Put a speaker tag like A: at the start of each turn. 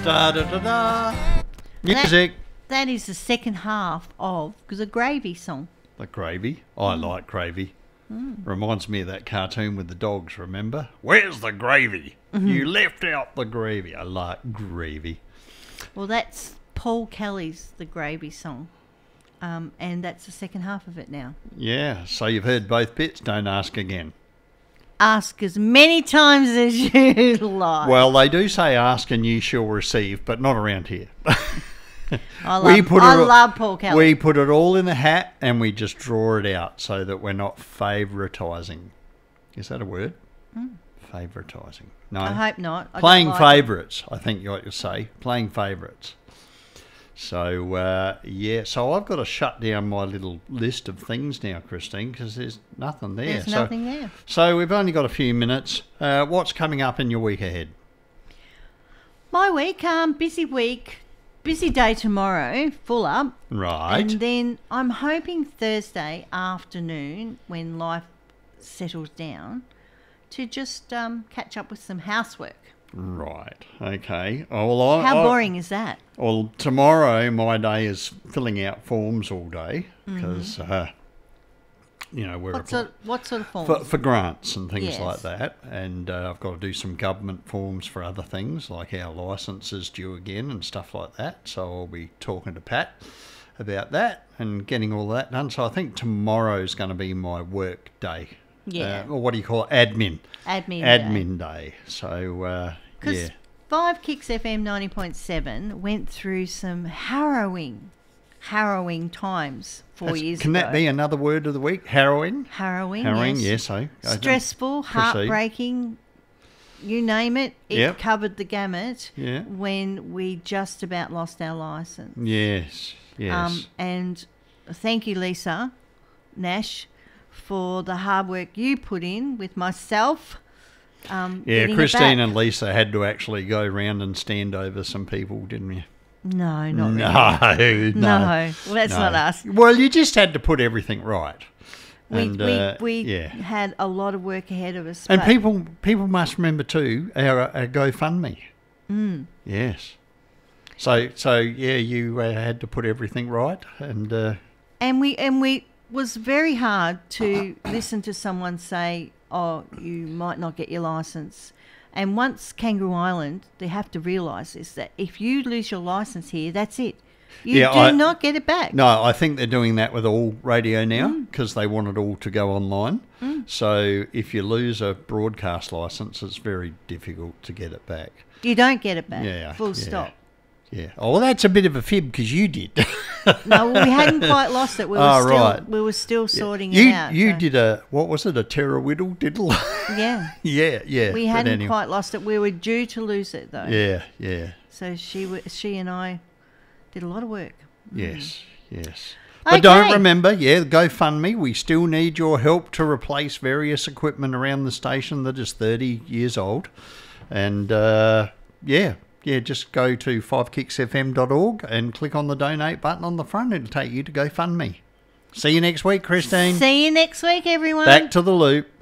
A: Da da da da. Music.
B: That is the second half of the Gravy song.
A: The Gravy. I like Gravy. Reminds me of that cartoon with the dogs, remember? Where's the gravy? You left out the gravy. I like Gravy.
B: Well, that's Paul Kelly's The Gravy song. And that's the second half of it now.
A: Yeah, so you've heard both bits. Don't ask again.
B: Ask as many times as you like.
A: Well, they do say ask and you shall receive, but not around here.
B: I love Paul Kelly.
A: We put it all in a hat and we just draw it out so that we're not favouritising. Is that a word? Favouritising. No.
B: I hope not.
A: Playing favourites, I think you ought to say. Playing favourites. So, so I've got to shut down my little list of things now, Christine, because there's nothing there.
B: There's nothing there.
A: So we've only got a few minutes. What's coming up in your week ahead?
B: My week, busy week. Busy day tomorrow, full up.
A: Right.
B: And then I'm hoping Thursday afternoon, when life settles down, to just catch up with some housework.
A: Right. Okay. Well,
B: How boring is that?
A: Well, tomorrow my day is filling out forms all day because, we're
B: what sort of forms?
A: For grants and things
B: Yes.
A: like that. And I've got to do some government forms for other things, like our licence is due again and stuff like that. So I'll be talking to Pat about that and getting all that done. So I think tomorrow's going to be my work day.
B: Yeah.
A: Or what do you call it? Admin day. So,
B: Because 5 Kicks FM 90.7 went through some harrowing times 4 years ago.
A: Can that be another word of the week? Harrowing?
B: Harrowing,
A: yes.
B: Stressful, heartbreaking, you name it. It covered the gamut when we just about lost our licence.
A: Yes.
B: And thank you, Lisa Nash, for the hard work you put in with myself.
A: Christine and Lisa had to actually go round and stand over some people, didn't you?
B: No, not really. No. Well, that's not us.
A: Well, you just had to put everything right.
B: We had a lot of work ahead of us.
A: And people must remember too our GoFundMe. Yes. So you had to put everything right,
B: and we was very hard to listen to someone say, "Oh, you might not get your licence." And once Kangaroo Island, they have to realise this, that if you lose your licence here, that's it. You do not get it back.
A: No, I think they're doing that with all radio now because they want it all to go online. So if you lose a broadcast licence, it's very difficult to get it back.
B: You don't get it back. Full stop.
A: Yeah. Oh, well, that's a bit of a fib because you did.
B: No, we hadn't quite lost it. We were still sorting it out.
A: You did a terror-whittle diddle?
B: Yeah.
A: Yeah.
B: We hadn't quite lost it. We were due to lose it, though.
A: Yeah.
B: So she and I did a lot of work.
A: Yes. But don't remember, GoFundMe, we still need your help to replace various equipment around the station that is 30 years old. And, just go to 5kicksfm.org and click on the donate button on the front. It'll take you to GoFundMe. See you next week, Christine.
B: See you next week, everyone.
A: Back to the loop.